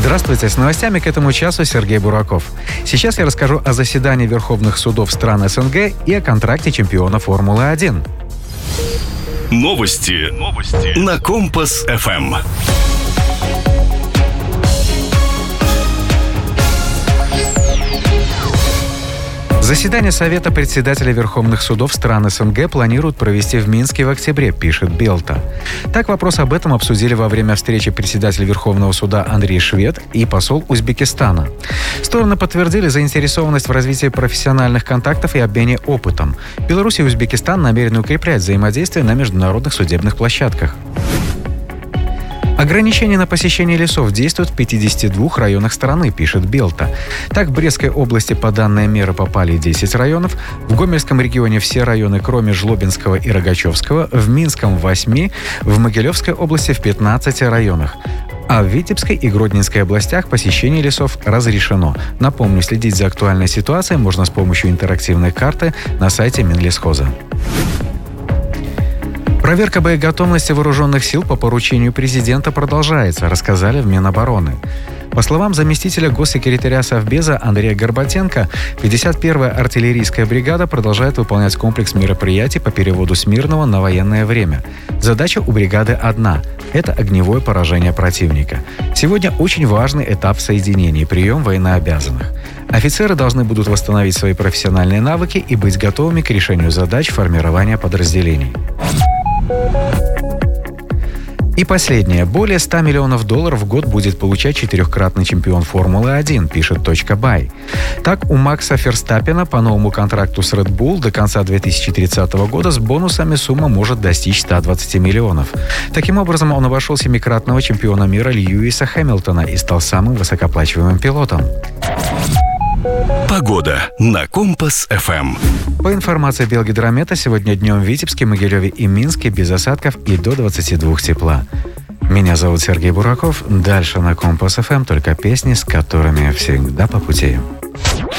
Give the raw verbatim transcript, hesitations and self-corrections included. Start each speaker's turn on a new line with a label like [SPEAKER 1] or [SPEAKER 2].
[SPEAKER 1] Здравствуйте, с новостями к этому часу Сергей Бураков. Сейчас я расскажу о заседании Верховных судов стран СНГ и о контракте чемпиона Формулы один.
[SPEAKER 2] Новости, Новости. На Компас-эф эм.
[SPEAKER 1] Заседание Совета председателей Верховных судов стран СНГ планируют провести в Минске в октябре, пишет Белта. Так, вопрос об этом обсудили во время встречи председатель Верховного суда Андрей Швед и посол Узбекистана. Стороны подтвердили заинтересованность в развитии профессиональных контактов и обмене опытом. Беларусь и Узбекистан намерены укреплять взаимодействие на международных судебных площадках. Ограничения на посещение лесов действуют в пятидесяти двух районах страны, пишет Белта. Так, в Брестской области по данной меры попали десять районов, в Гомельском регионе все районы, кроме Жлобинского и Рогачевского, в Минском – в восьми, в Могилевской области – в пятнадцати районах. А в Витебской и Гродненской областях посещение лесов разрешено. Напомню, следить за актуальной ситуацией можно с помощью интерактивной карты на сайте Минлесхоза. Проверка боеготовности вооруженных сил по поручению президента продолжается, рассказали в Минобороны. По словам заместителя госсекретаря Совбеза Андрея Горбатенко, пятьдесят первая артиллерийская бригада продолжает выполнять комплекс мероприятий по переводу с мирного на военное время. Задача у бригады одна – это огневое поражение противника. Сегодня очень важный этап соединения – прием военнообязанных. Офицеры должны будут восстановить свои профессиональные навыки и быть готовыми к решению задач формирования подразделений. И последнее. Более ста миллионов долларов в год будет получать четырехкратный чемпион Формулы один, пишет точка бай. Так, у Макса Ферстаппена по новому контракту с Red Bull до конца две тысячи тридцатого года с бонусами сумма может достичь ста двадцати миллионов. Таким образом, он обошел семикратного чемпиона мира Льюиса Хэмилтона и стал самым высокооплачиваемым пилотом.
[SPEAKER 2] Погода на Компас-эф эм.
[SPEAKER 1] По информации Белгидромета, сегодня днем в Витебске, Могилеве и Минске без осадков и до двадцати двух тепла. Меня зовут Сергей Бураков. Дальше на Компас-эф эм только песни, с которыми всегда по пути.